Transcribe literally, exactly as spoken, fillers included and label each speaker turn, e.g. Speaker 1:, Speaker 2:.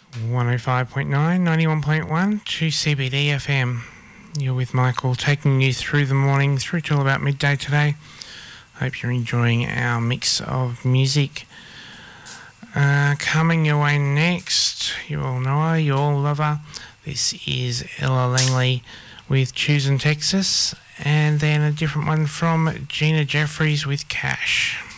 Speaker 1: one oh five point nine, ninety-one point one to C B D F M. You're with Michael, taking you through the morning, through till about midday today. Hope you're enjoying our mix of music. Uh, coming your way next, you all know her, you all love her. This is Ella Langley with Choosing Texas, and then a different one from Gina Jeffries with Cash.